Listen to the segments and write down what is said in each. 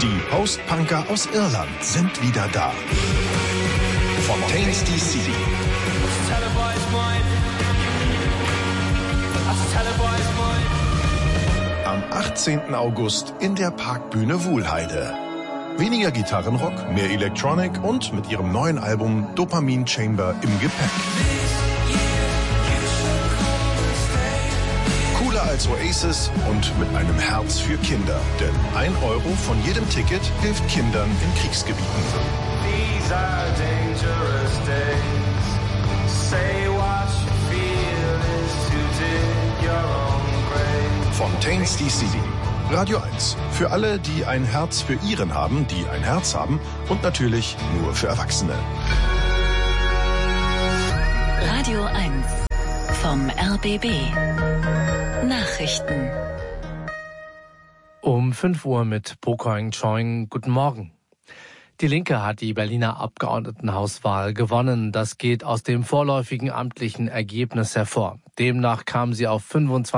Die Post-Punker aus Irland sind wieder da. Fontaines DC. Am 18. August in der Parkbühne Wuhlheide. Weniger Gitarrenrock, mehr Electronic und mit ihrem neuen Album Dopamine Chamber im Gepäck. Cooler als Oasis und mit einem Herz für Kinder. Denn 1 Euro von jedem Ticket hilft Kindern in Kriegsgebieten. These are dangerous days. Say what you feel is to dig your own grave. Fontaines DC. Radio 1. Für alle, die ein Herz für ihren haben, die ein Herz haben und natürlich nur für Erwachsene. Radio 1 vom RBB. Nachrichten. Um 5 Uhr mit Pokoing Choing. Guten Morgen. Die Linke hat die Berliner Abgeordnetenhauswahl gewonnen. Das geht aus dem vorläufigen amtlichen Ergebnis hervor. Demnach kam sie auf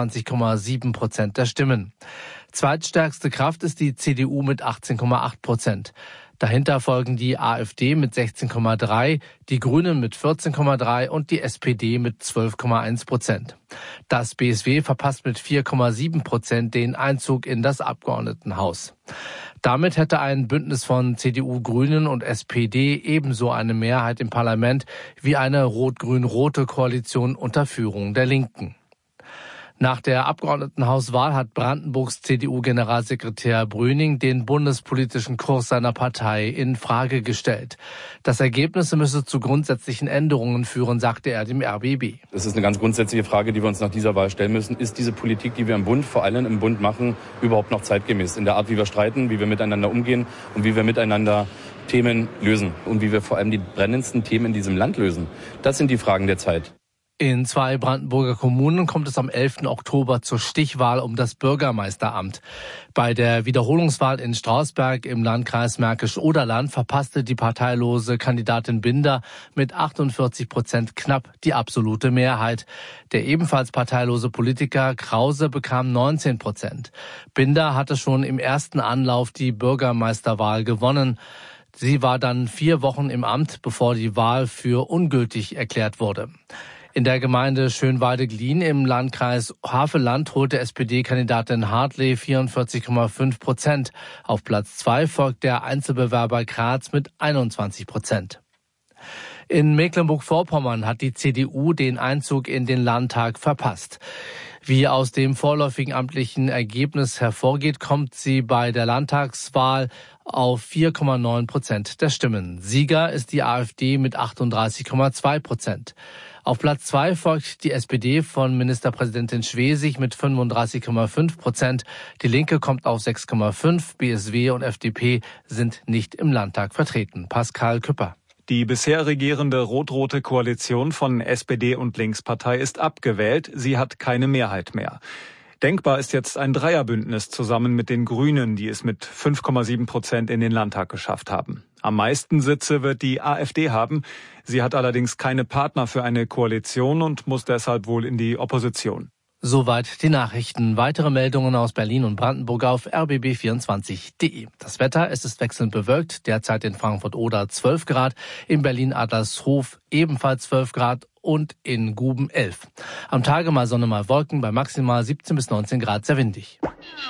25,7% der Stimmen. Zweitstärkste Kraft ist die CDU mit 18,8%. Dahinter folgen die AfD mit 16,3%, die Grünen mit 14,3% und die SPD mit 12,1%. Das BSW verpasst mit 4,7% den Einzug in das Abgeordnetenhaus. Damit hätte ein Bündnis von CDU, Grünen und SPD ebenso eine Mehrheit im Parlament wie eine rot-grün-rote Koalition unter Führung der Linken. Nach der Abgeordnetenhauswahl hat Brandenburgs CDU-Generalsekretär Brüning den bundespolitischen Kurs seiner Partei in Frage gestellt. Das Ergebnis müsse zu grundsätzlichen Änderungen führen, sagte er dem RBB. Das ist eine ganz grundsätzliche Frage, die wir uns nach dieser Wahl stellen müssen. Ist diese Politik, die wir im Bund, vor allem im Bund machen, überhaupt noch zeitgemäß? In der Art, wie wir streiten, wie wir miteinander umgehen und wie wir miteinander Themen lösen und wie wir vor allem die brennendsten Themen in diesem Land lösen. Das sind die Fragen der Zeit. In 2 Brandenburger Kommunen kommt es am 11. Oktober zur Stichwahl um das Bürgermeisteramt. Bei der Wiederholungswahl in Strausberg im Landkreis Märkisch-Oderland verpasste die parteilose Kandidatin Binder mit 48% knapp die absolute Mehrheit. Der ebenfalls parteilose Politiker Krause bekam 19%. Binder hatte schon im ersten Anlauf die Bürgermeisterwahl gewonnen. Sie war dann 4 Wochen im Amt, bevor die Wahl für ungültig erklärt wurde. In der Gemeinde Schönwalde-Glien im Landkreis Havelland holte SPD-Kandidatin Hartley 44,5%. Auf Platz 2 folgt der Einzelbewerber Graz mit 21%. In Mecklenburg-Vorpommern hat die CDU den Einzug in den Landtag verpasst. Wie aus dem vorläufigen amtlichen Ergebnis hervorgeht, kommt sie bei der Landtagswahl auf 4,9% der Stimmen. Sieger ist die AfD mit 38,2%. Auf Platz 2 folgt die SPD von Ministerpräsidentin Schwesig mit 35,5%. Die Linke kommt auf 6,5%. BSW und FDP sind nicht im Landtag vertreten. Pascal Küpper. Die bisher regierende rot-rote Koalition von SPD und Linkspartei ist abgewählt. Sie hat keine Mehrheit mehr. Denkbar ist jetzt ein Dreierbündnis zusammen mit den Grünen, die es mit 5,7% in den Landtag geschafft haben. Am meisten Sitze wird die AfD haben. Sie hat allerdings keine Partner für eine Koalition und muss deshalb wohl in die Opposition. Soweit die Nachrichten. Weitere Meldungen aus Berlin und Brandenburg auf rbb24.de. Das Wetter, es ist wechselnd bewölkt. Derzeit in Frankfurt-Oder 12 Grad, in Berlin-Adlershof ebenfalls 12 Grad und in Guben 11. Am Tage mal Sonne, mal Wolken, bei maximal 17 bis 19 Grad sehr windig.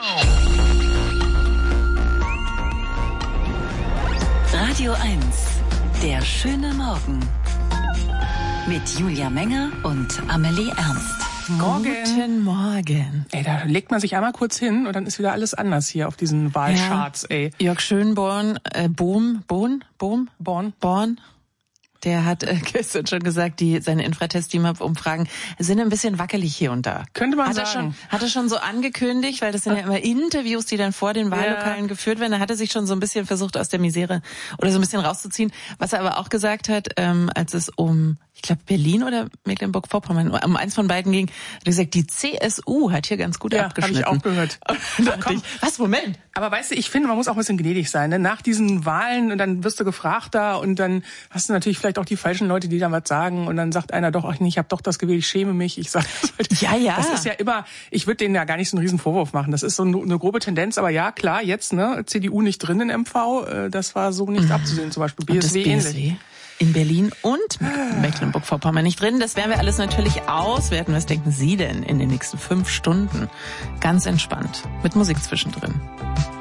Radio 1, der schöne Morgen. Mit Julia Menger und Amelie Ernst. Guten Morgen. Ey, da legt man sich einmal kurz hin und dann ist wieder alles anders hier auf diesen Wahlcharts, ey. Jörg Schönborn, Born, der hat gestern schon gesagt, seine Infratest-Team-Umfragen sind ein bisschen wackelig hier und da. Könnte man sagen. Hat er schon so angekündigt, weil das sind ja immer Interviews, die dann vor den Wahllokalen geführt werden. Da hat er sich schon so ein bisschen versucht, aus der Misere oder so ein bisschen rauszuziehen. Was er aber auch gesagt hat, als es um ich glaube Berlin oder Mecklenburg-Vorpommern, um eins von beiden ging, hat gesagt, die CSU hat hier ganz gut abgeschnitten. Ja, habe ich auch gehört. Da dachte ich, was, Moment? Aber weißt du, ich finde, man muss auch ein bisschen gnädig sein. Ne? Nach diesen Wahlen, und dann wirst du gefragt da und dann hast du natürlich vielleicht auch die falschen Leute, die dann was sagen und dann sagt einer doch, ach nee, ich habe doch das gewählt, ich schäme mich. Ich sag das halt. Ja. Das ist ja immer, ich würde denen ja gar nicht so einen riesen Vorwurf machen. Das ist so eine grobe Tendenz, aber ja, klar, jetzt, ne, CDU nicht drin in MV, das war so nicht abzusehen. Zum Beispiel BSW ähnlich. In Berlin und Mecklenburg-Vorpommern nicht drin. Das werden wir alles natürlich auswerten. Was denken Sie denn in den nächsten 5 Stunden? Ganz entspannt. Mit Musik zwischendrin.